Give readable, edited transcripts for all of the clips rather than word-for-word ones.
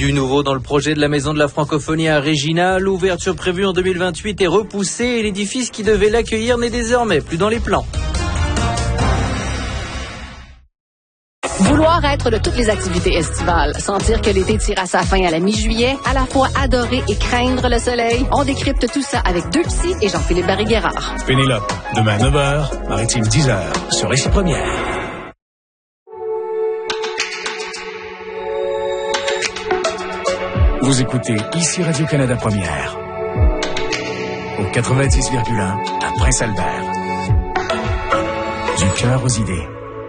Du nouveau dans le projet de la Maison de la Francophonie à Regina, l'ouverture prévue en 2028 est repoussée et l'édifice qui devait l'accueillir n'est désormais plus dans les plans. Vouloir être de toutes les activités estivales, sentir que l'été tire à sa fin à la mi-juillet, à la fois adorer et craindre le soleil, on décrypte tout ça avec deux psys et Jean-Philippe Barry-Guerrard. Pénélope, demain 9h, Maritime 10h, sur Récit Première. Vous écoutez ici Radio-Canada Première, au 96,1 à Prince-Albert. Du cœur aux idées.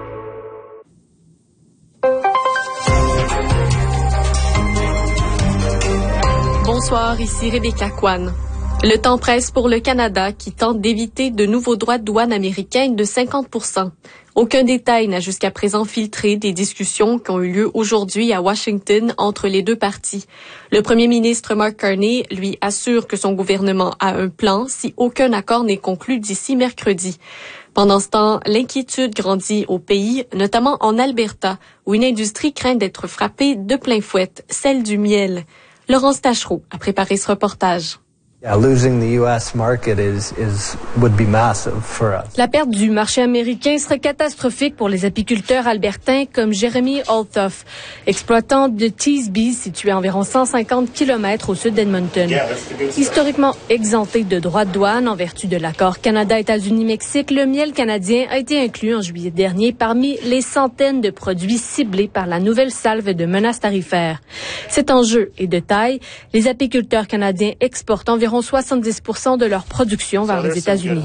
Bonsoir, ici Rebecca Kwan. Le temps presse pour le Canada qui tente d'éviter de nouveaux droits de douane américains de 50%. Aucun détail n'a jusqu'à présent filtré des discussions qui ont eu lieu aujourd'hui à Washington entre les deux parties. Le premier ministre Mark Carney, lui, assure que son gouvernement a un plan si aucun accord n'est conclu d'ici mercredi. Pendant ce temps, l'inquiétude grandit au pays, notamment en Alberta, où une industrie craint d'être frappée de plein fouet, celle du miel. Laurence Tachereau a préparé ce reportage. Losing the US market would be massive for us. La perte du marché américain serait catastrophique pour les apiculteurs albertains comme Jeremy Althoff, exploitant de Teesby, situé à environ 150 km au sud d'Edmonton. Historiquement exempté de droits de douane en vertu de l'accord Canada-États-Unis-Mexique, le miel canadien a été inclus en juillet dernier parmi les centaines de produits ciblés par la nouvelle salve de menaces tarifaires. Cet enjeu est de taille. Les apiculteurs canadiens exportent environ 70% de leur production vers les États-Unis.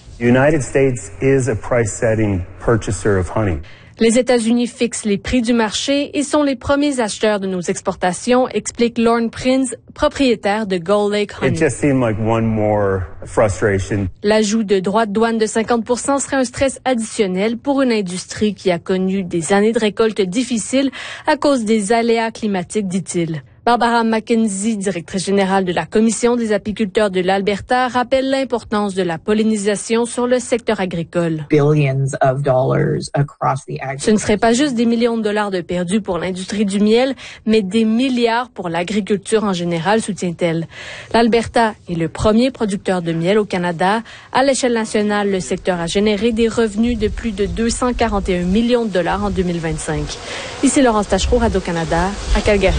Les États-Unis fixent les prix du marché et sont les premiers acheteurs de nos exportations, explique Lorne Prinz, propriétaire de Gull Lake Honey. L'ajout de droits de douane de 50% serait un stress additionnel pour une industrie qui a connu des années de récolte difficiles à cause des aléas climatiques, dit-il. Barbara McKenzie, directrice générale de la Commission des apiculteurs de l'Alberta, rappelle l'importance de la pollinisation sur le secteur agricole. Ce ne serait pas juste des millions de dollars de perdus pour l'industrie du miel, mais des milliards pour l'agriculture en général, soutient-elle. L'Alberta est le premier producteur de miel au Canada. À l'échelle nationale, le secteur a généré des revenus de plus de 241 millions de dollars en 2025. Ici Laurence Tachereau, Radio-Canada, à Calgary.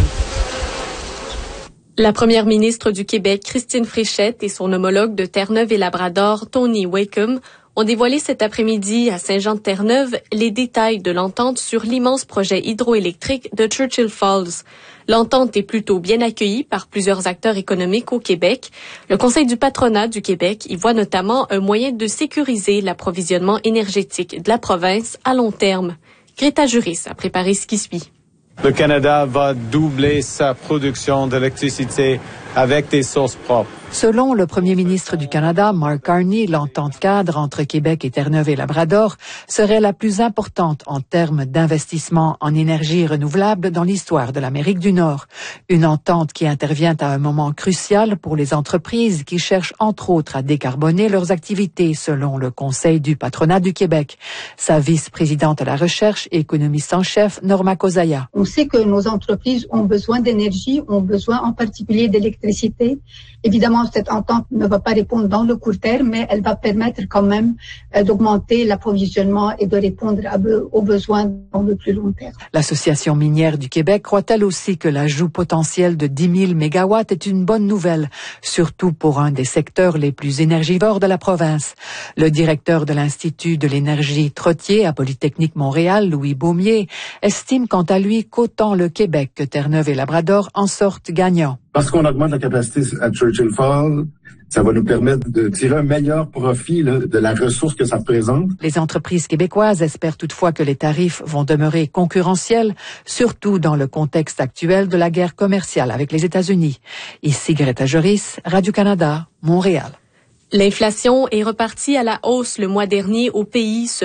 La première ministre du Québec, Christine Fréchette, et son homologue de Terre-Neuve et Labrador, Tony Wakeham, ont dévoilé cet après-midi à Saint-Jean-de-Terre-Neuve les détails de l'entente sur l'immense projet hydroélectrique de Churchill Falls. L'entente est plutôt bien accueillie par plusieurs acteurs économiques au Québec. Le Conseil du patronat du Québec y voit notamment un moyen de sécuriser l'approvisionnement énergétique de la province à long terme. Greta Juris a préparé ce qui suit. Le Canada va doubler sa production d'électricité avec des sources propres. Selon le premier ministre du Canada, Mark Carney, l'entente cadre entre Québec et Terre-Neuve et Labrador serait la plus importante en termes d'investissement en énergie renouvelable dans l'histoire de l'Amérique du Nord. Une entente qui intervient à un moment crucial pour les entreprises qui cherchent entre autres à décarboner leurs activités, selon le Conseil du patronat du Québec. Sa vice-présidente à la recherche et économiste en chef, Norma Kozaya. On sait que nos entreprises ont besoin d'énergie, ont besoin en particulier d'électricité. Évidemment, cette entente ne va pas répondre dans le court terme, mais elle va permettre quand même d'augmenter l'approvisionnement et de répondre aux besoins dans le plus long terme. L'Association minière du Québec croit elle aussi que l'ajout potentiel de 10 000 mégawatts est une bonne nouvelle, surtout pour un des secteurs les plus énergivores de la province. Le directeur de l'Institut de l'énergie Trottier à Polytechnique Montréal, Louis Beaumier, estime quant à lui qu'autant le Québec que Terre-Neuve et Labrador en sortent gagnants. Parce qu'on augmente la capacité à Churchill Falls, ça va nous permettre de tirer un meilleur profit de la ressource que ça représente. Les entreprises québécoises espèrent toutefois que les tarifs vont demeurer concurrentiels, surtout dans le contexte actuel de la guerre commerciale avec les États-Unis. Ici Greta Juris, Radio-Canada, Montréal. L'inflation est repartie à la hausse le mois dernier au pays.